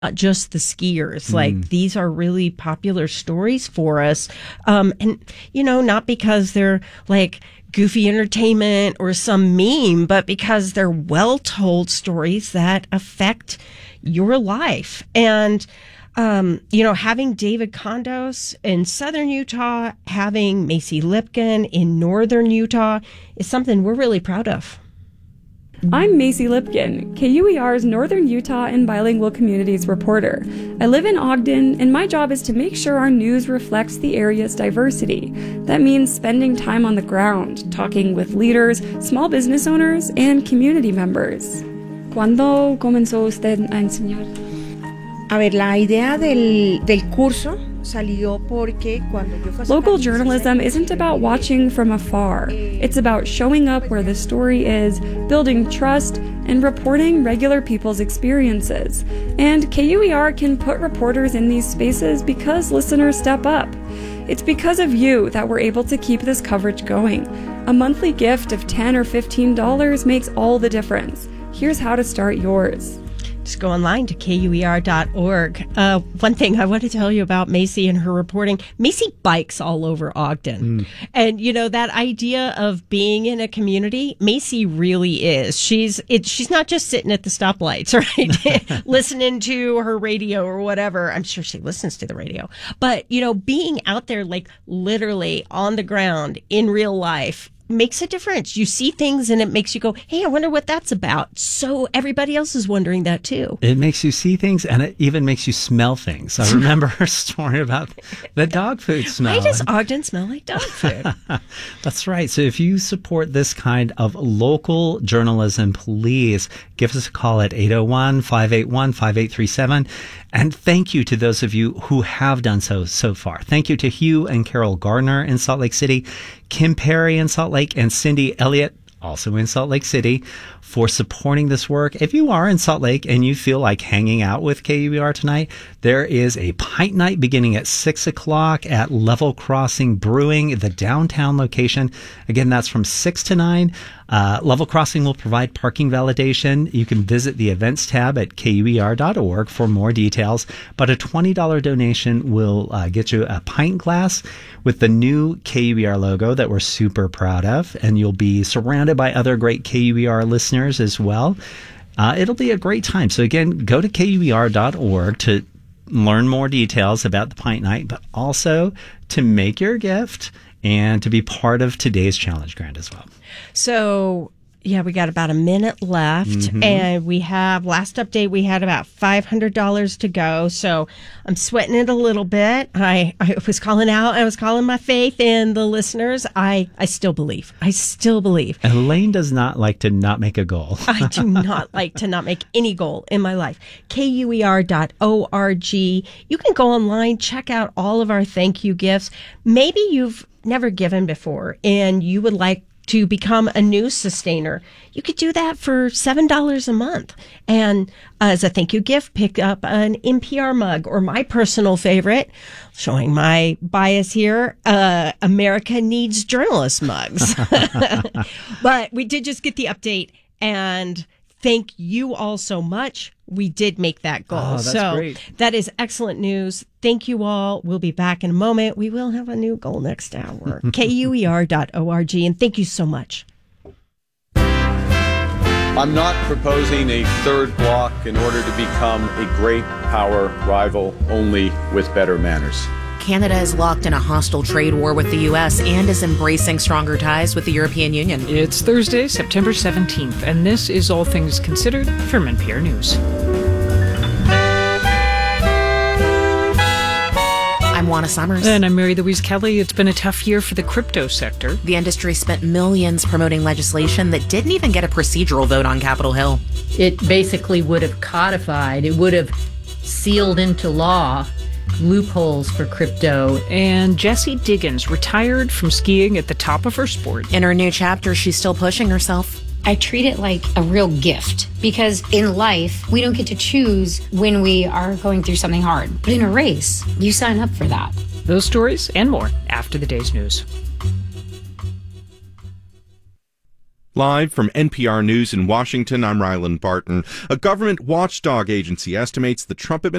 not just the skiers. Like, these are really popular stories for us. And, not because they're like goofy entertainment or some meme, but because they're well-told stories that affect your life. And, having David Condos in southern Utah, having Macy Lipkin in northern Utah is something we're really proud of. I'm Macy Lipkin, KUER's Northern Utah and Bilingual Communities reporter. I live in Ogden, and my job is to make sure our news reflects the area's diversity. That means spending time on the ground, talking with leaders, small business owners, and community members. ¿Cuándo comenzó usted a enseñar? A ver, la idea del curso salió porque cuando yo fui a Local journalism isn't about watching from afar. It's about showing up where the story is, building trust, and reporting regular people's experiences. And KUER can put reporters in these spaces because listeners step up. It's because of you that we're able to keep this coverage going. A monthly gift of $10 or $15 makes all the difference. Here's how to start yours. Just go online to KUER.org. One thing I want to tell you about Macy and her reporting. Macy bikes all over Ogden. And, that idea of being in a community, Macy really is. She's not just sitting at the stoplights, right? Listening to her radio or whatever. I'm sure she listens to the radio. But, being out there, like literally on the ground in real life, makes a difference. You see things and it makes you go, hey, I wonder what that's about. So everybody else is wondering that too. It makes you see things, and it even makes you smell things. I remember her story about the dog food smell. Why does Ogden smell like dog food? That's right. So if you support this kind of local journalism, please give us a call at 801-581-5837. And thank you to those of you who have done so far. Thank you to Hugh and Carol Gardner in Salt Lake City, Kim Perry in Salt Lake, and Cindy Elliott, also in Salt Lake City, for supporting this work. If you are in Salt Lake and you feel like hanging out with KUER tonight, there is a pint night beginning at 6 o'clock at Level Crossing Brewing, the downtown location. Again, that's from 6 to 9. Level Crossing will provide parking validation. You can visit the events tab at KUER.org for more details. But a $20 donation will get you a pint glass with the new KUER logo that we're super proud of. And you'll be surrounded by other great KUER listeners as well. It'll be a great time. So again, go to KUER.org to learn more details about the pint night, but also to make your gift and to be part of today's challenge grant as well. So, yeah, we got about a minute left, and we have, last update, we had about $500 to go. So I'm sweating it a little bit. I was calling out, I was calling my faith in the listeners. I still believe. Elaine does not like to not make a goal. I do not like to not make any goal in my life. KUER.org. You can go online, check out all of our thank you gifts. Maybe you've never given before and you would like to become a news sustainer. You could do that for $7 a month. And as a thank you gift, pick up an NPR mug, or my personal favorite, showing my bias here, America Needs Journalist mugs. But we did just get the update, and thank you all so much. We did make that goal. Oh, that's great. That is excellent news. Thank you all. We'll be back in a moment. We will have a new goal next hour. KUER.org. And thank you so much. I'm not proposing a third block in order to become a great power rival, only with better manners. Canada is locked in a hostile trade war with the U.S. and is embracing stronger ties with the European Union. It's Thursday, September 17th, and this is All Things Considered from NPR News. I'm Juana Summers. And I'm Mary Louise Kelly. It's been a tough year for the crypto sector. The industry spent millions promoting legislation that didn't even get a procedural vote on Capitol Hill. It basically would have codified, it would have sealed into law loopholes for crypto. And Jessie Diggins retired from skiing at the top of her sport. In her new chapter, she's still pushing herself. I treat it like a real gift, because in life, we don't get to choose when we are going through something hard. But in a race, you sign up for that. Those stories and more after the day's news. Live from NPR News in Washington, I'm Ryland Barton. A government watchdog agency estimates the Trump administration